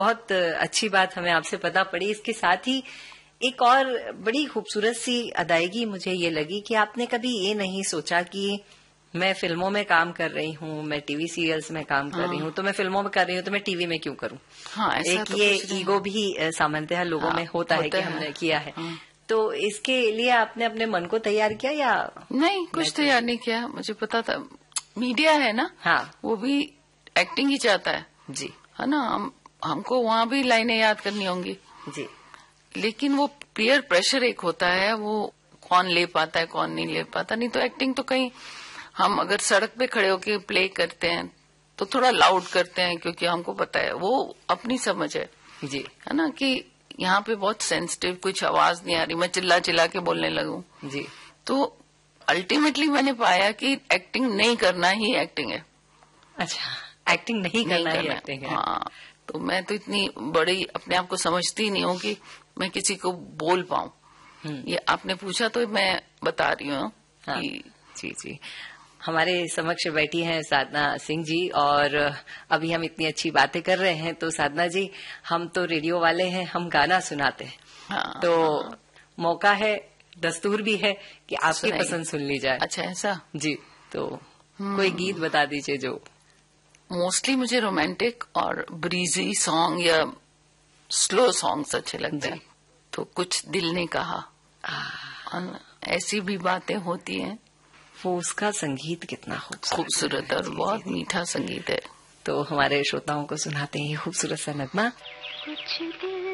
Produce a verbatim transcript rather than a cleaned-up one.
बहुत अच्छी बात हमें आपसे पता पड़ी। इसके साथ ही एक और बड़ी खूबसूरत सी अदायगी मुझे ये लगी कि आपने कभी ये नहीं सोचा कि मैं फिल्मों में काम कर रही हूँ, मैं टीवी सीरियल्स में काम कर हाँ। रही हूँ, तो मैं फिल्मों में कर रही हूँ तो मैं टीवी में क्यों करूँ। हाँ, ऐसा एक तो ये ईगो भी सामान्यतः लोगों हाँ, में होता, होता है कि है। हमने किया है हाँ। तो इसके लिए आपने अपने मन को तैयार किया या नहीं? कुछ तैयार नहीं किया। मुझे पता था मीडिया है ना, हाँ, वो भी एक्टिंग ही चाहता है जी, है ना। हम हमको वहाँ भी लाइनें याद करनी होंगी जी, लेकिन वो पीयर प्रेशर एक होता है, वो कौन ले पाता है कौन नहीं ले पाता। नहीं तो एक्टिंग तो कहीं हम अगर सड़क पे खड़े होके प्ले करते हैं तो थोड़ा लाउड करते हैं, क्योंकि हमको पता है वो अपनी समझ है जी, है ना, कि यहाँ पे बहुत सेंसिटिव, कुछ आवाज नहीं आ रही, मैं चिल्ला चिल्ला के बोलने लगूं जी। तो अल्टीमेटली मैंने पाया कि एक्टिंग नहीं करना ही एक्टिंग है। अच्छा, एक्टिंग नहीं करना, नहीं करना ही एक्टिंग है। हाँ, तो मैं तो इतनी बड़ी अपने आप को समझती नहीं हूँ कि मैं किसी को बोल पाऊं। ये आपने पूछा तो मैं बता रही हूँ हाँ। कि जी जी, हमारे समक्ष बैठी हैं साधना सिंह जी, और अभी हम इतनी अच्छी बातें कर रहे हैं तो साधना जी, हम तो रेडियो वाले हैं, हम गाना सुनाते हैं हाँ, तो हाँ। मौका है, दस्तूर भी है कि आपकी पसंद सुन ली जाए। अच्छा, ऐसा जी, तो कोई गीत बता दीजिए जो। मोस्टली मुझे रोमांटिक और ब्रीजी सॉन्ग या स्लो सॉन्ग्स अच्छे लगते हैं। तो कुछ दिल ने कहा, ऐसी भी बातें होती हैं। वो उसका संगीत कितना खूबसूरत और बहुत मीठा संगीत है। तो हमारे श्रोताओं को सुनाते हैं खूबसूरत सा नगमा। कुछ दिल